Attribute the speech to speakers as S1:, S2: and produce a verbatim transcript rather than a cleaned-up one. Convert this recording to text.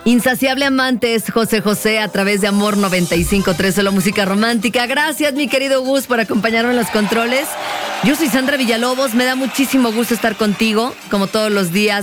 S1: Insaciable amante es José José a través de Amor noventa y cinco punto tres, solo música romántica. Gracias, mi querido Gus, por acompañarme en los controles. Yo soy Sandra Villalobos, me da muchísimo gusto estar contigo, como todos los días.